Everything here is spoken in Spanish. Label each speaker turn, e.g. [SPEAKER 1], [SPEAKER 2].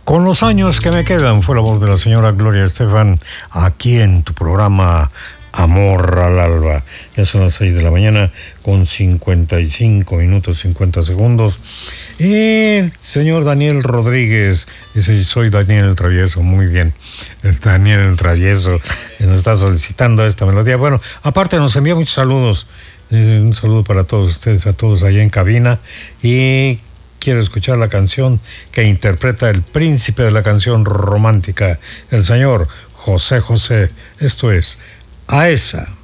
[SPEAKER 1] Con los años que me quedan, fue la voz de la señora Gloria Estefan, aquí en tu programa Amor al Alba. Ya son las 6 de la mañana con 55 minutos 50 segundos. Y el señor Daniel Rodríguez dice: soy Daniel el Travieso. Muy bien, el Daniel el Travieso nos está solicitando esta melodía. Bueno, aparte nos envía muchos saludos. Un saludo para todos ustedes, a todos allá en cabina. Y quiero escuchar la canción que interpreta el príncipe de la canción romántica, el señor José José. Esto es A Esa.